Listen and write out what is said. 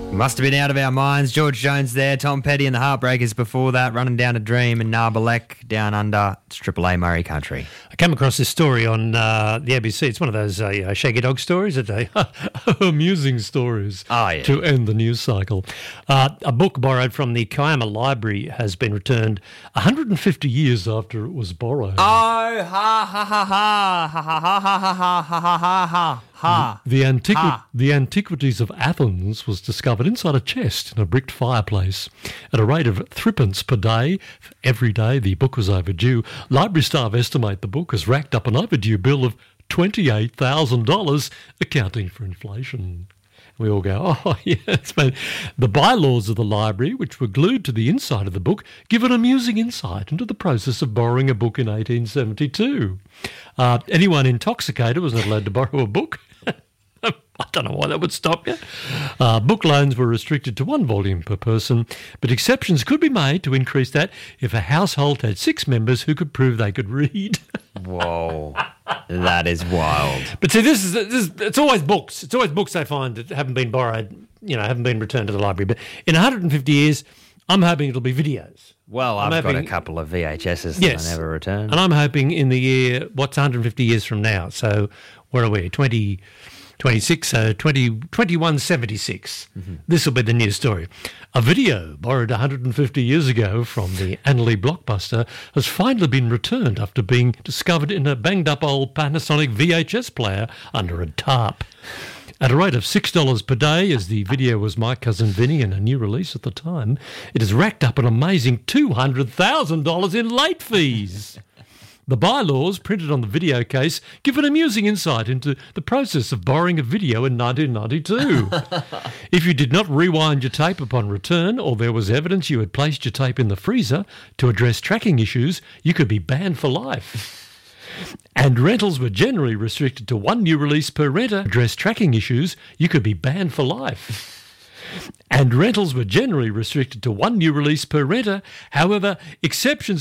Must have been out of our minds. George Jones there, Tom Petty and the Heartbreakers before that, Running Down a Dream, and Narbalek Down Under. It's Triple A Murray Country. I came across this story on the ABC. It's one of those Shaggy Dog stories, amusing stories to end the news cycle. A book borrowed from the Kiama Library has been returned 150 years after it was borrowed. Oh, ha, ha, ha, ha, ha, ha, ha, ha, ha, ha, ha, ha. Ha. The Antiquities of Athens was discovered inside a chest in a bricked fireplace. At a rate of threepence per day, every day the book was overdue. Library staff estimate the book has racked up an overdue bill of $28,000, accounting for inflation. We all go, oh, yes, man. The bylaws of the library, which were glued to the inside of the book, give an amusing insight into the process of borrowing a book in 1872. Anyone intoxicated was not allowed to borrow a book. I don't know why that would stop you. Book loans were restricted to 1 volume per person, but exceptions could be made to increase that if a household had 6 members who could prove they could read. Whoa, that is wild. But see, this is it's always books. It's always books they find that haven't been borrowed, haven't been returned to the library. But in 150 years, I'm hoping it'll be videos. Well, I've got a couple of VHSs that I never returned. And I'm hoping in the year, 150 years from now? So where are we? 2026, so 2176. Mm-hmm. This will be the news story. A video borrowed 150 years ago from the Annerley Blockbuster has finally been returned after being discovered in a banged-up old Panasonic VHS player under a tarp. At a rate of $6 per day, as the video was My Cousin Vinny and a new release at the time, it has racked up an amazing $200,000 in late fees. The bylaws printed on the video case give an amusing insight into the process of borrowing a video in 1992. If you did not rewind your tape upon return, or there was evidence you had placed your tape in the freezer to address tracking issues, you could be banned for life. And rentals were generally restricted to 1 new release per renter. Address tracking issues, you could be banned for life. And rentals were generally restricted to 1 new release per renter. However, exceptions